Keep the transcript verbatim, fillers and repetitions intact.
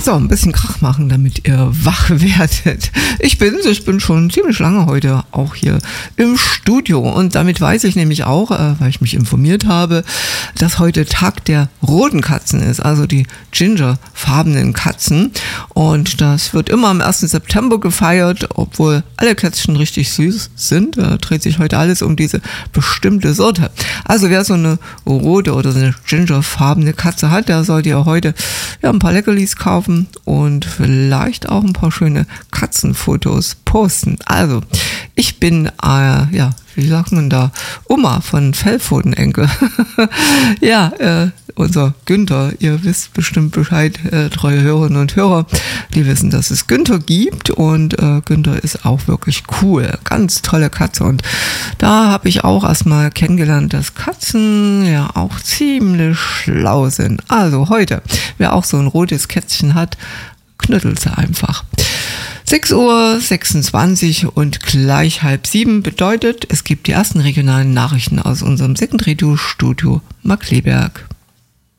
So, ein bisschen Krach machen, damit ihr wach werdet. Ich bin's, ich bin schon ziemlich lange heute auch hier im Studio und damit weiß ich nämlich auch, äh, weil ich mich informiert habe, dass heute Tag der roten Katzen ist, also die gingerfarbenen Katzen, und das wird immer am ersten September gefeiert, obwohl alle Kätzchen richtig süß sind, äh, dreht sich heute alles um diese bestimmte Sorte. Also wer so eine rote oder so eine gingerfarbene Katze hat, der sollte ja heute ja, ein paar Leckerlis kaufen und vielleicht auch ein paar schöne Katzenfotos posten. Also, ich bin, äh, ja, wie sagt man da, Oma von Fellpfotenenkel. ja, äh, unser Günther, ihr wisst bestimmt Bescheid, äh, treue Hörerinnen und Hörer, die wissen, dass es Günther gibt, und äh, Günther ist auch wirklich cool, ganz tolle Katze, und da habe ich auch erstmal kennengelernt, dass Katzen ja auch ziemlich schlau sind. Also heute, wer auch so ein rotes Kätzchen hat, knüttelt sie einfach. sechs Uhr sechsundzwanzig und gleich halb sieben bedeutet, es gibt die ersten regionalen Nachrichten aus unserem Second Radio Studio Markkleeberg.